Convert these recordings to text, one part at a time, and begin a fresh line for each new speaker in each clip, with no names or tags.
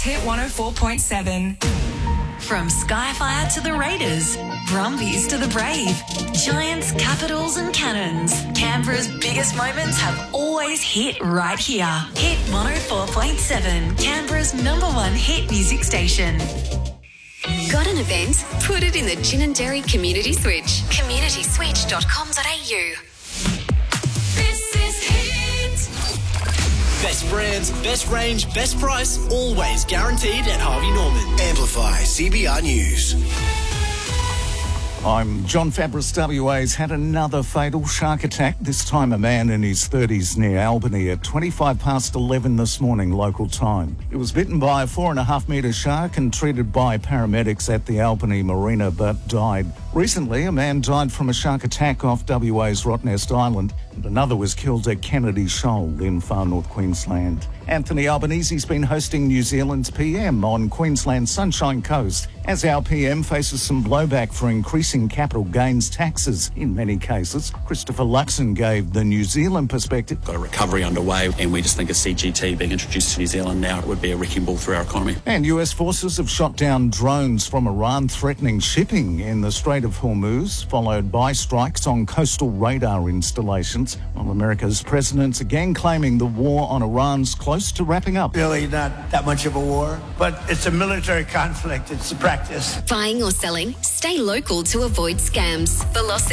Hit 104.7.
From Skyfire to the Raiders, Brumbies to the Brave, Giants, Capitals and Cannons, Canberra's biggest moments have always hit right here. Hit 104.7, Canberra's #1 hit music station.
Got an event? Put it in the Gin and Dairy Community Switch. communityswitch.com.au.
This is Hit.
Best brands, best range, best price, always guaranteed at Harvey Norman.
Amplify CBR News.
I'm John Fabris. WA's had another fatal shark attack, this time a man in his 30s near Albany at 11:25 this morning local time. He was bitten by a 4.5-metre shark and treated by paramedics at the Albany Marina but died. Recently, a man died from a shark attack off WA's Rottnest Island and another was killed at Kennedy Shoal in far north Queensland. Anthony Albanese's been hosting New Zealand's PM on Queensland's Sunshine Coast as our PM faces some blowback for increasing capital gains taxes in many cases. Christopher Luxon gave the New Zealand perspective.
Got a recovery underway and we just think a CGT being introduced to New Zealand now would be a wrecking ball for our economy.
And US forces have shot down drones from Iran threatening shipping in the Strait of Hormuz, followed by strikes on coastal radar installations, while America's president's again claiming the war on Iran's close to wrapping up.
Really not that much of a war, but it's a military conflict. It's a practice.
Buying or selling? Stay local to avoid scams.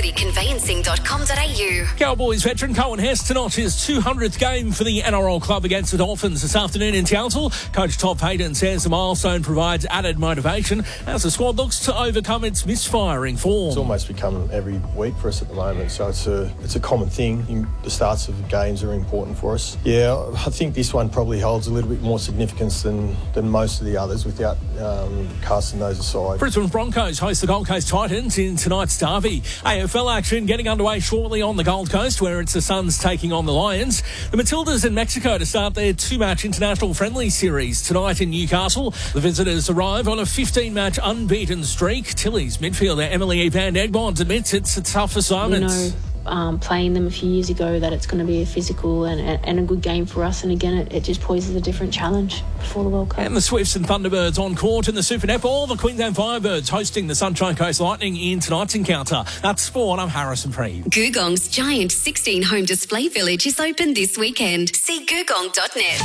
velocityconveyancing.com.au.
Cowboys veteran Cohen Hess to notch his 200th game for the NRL club against the Dolphins this afternoon in Townsville. Coach Todd Payton says the milestone provides added motivation as the squad looks to overcome its misfiring form.
It's almost become every week for us at the moment, so it's a common thing. The starts of games are important for us. Yeah, I think this one probably holds a little bit more significance than most of the others without casting those aside.
Brisbane Broncos host the Gold Coast Titans in tonight's derby. AFL action getting underway shortly on the Gold Coast, where it's the Suns taking on the Lions. The Matildas in Mexico to start their 2-match international friendly series tonight in Newcastle. The visitors arrive on a 15-match unbeaten streak. Tilly's midfielder Emily Van Egmond admits it's a tough assignment.
We know playing them a few years ago that it's going to be a physical and a good game for us, and again it just poses a different challenge before the World Cup.
And the Swifts and Thunderbirds on court in the Super Netball. The Queensland Firebirds hosting the Sunshine Coast Lightning in tonight's encounter. That's sport. I'm Harrison Preeve.
Googong's giant 16-home display village is open this weekend. See googong.net.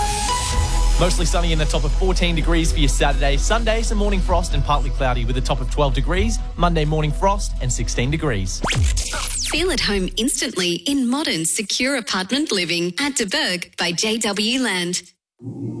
Mostly sunny in the top of 14 degrees for your Saturday. Sunday, some morning frost and partly cloudy with a top of 12 degrees. Monday, morning frost and 16 degrees.
Feel at home instantly in modern, secure apartment living at De Burg by JW Land.